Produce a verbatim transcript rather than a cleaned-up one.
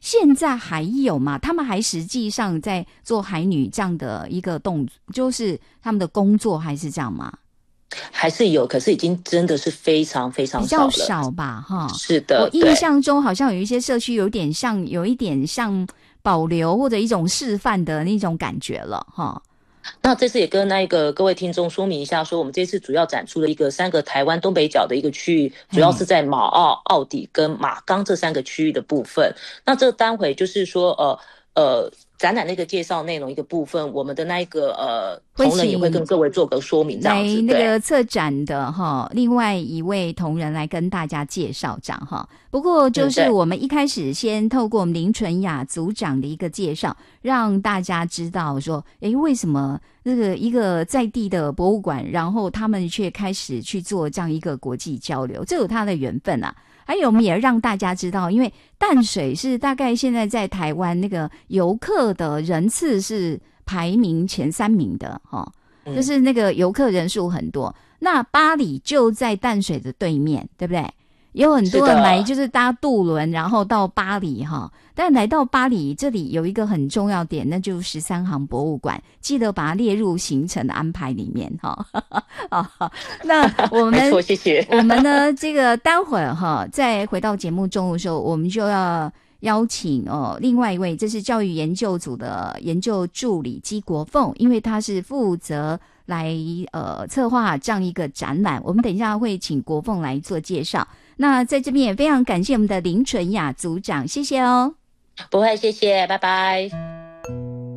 现在还有吗？他们还实际上在做海女这样的一个动作，就是他们的工作还是这样吗？ 还是有，可是已经真的是非常非常比较少了。 少吧，哈。 是的， 我印象中好像有一些社区有点像，有一点像保留或者一种示范的那种感觉了，哈。 那这次也跟那个各位听众说明一下，说我们这次主要展出的一个三个台湾东北角的一个区域，主要是在马澳、澳底跟马冈这三个区域的部分。那这单回就是说，呃呃，展览那个介绍内容一个部分，我们的那一个呃同仁也会跟各位做个说明，这样子。 来那个策展的哈，另外一位同仁来跟大家介绍这样哈。不过就是我们一开始先透过我们林纯雅组长的一个介绍，让大家知道说，诶，为什么这个一个在地的博物馆，然后他们却开始去做这样一个国际交流，这有它的缘分啊。还有我们也让大家知道，因为淡水是大概现在在台湾那个游客的人次是排名前三名的哈，就是那个游客人数很多。那八里就在淡水的对面，对不对？有很多人来就是搭渡轮，然后到巴黎哈。但来到巴黎这里有一个很重要点，那就是十三行博物馆，记得把它列入行程的安排里面哈。啊，那我们没错，谢谢。 我们呢，这个待会儿哈，再回到节目中的时候，我们就要邀请哦，另外一位，这是教育研究组的研究助理姬国凤，因为他是负责来呃策划这样一个展览，我们等一下会请国凤来做介绍。那在这边也非常感谢我们的林纯雅组长，谢谢哦。 不会，谢谢，拜拜。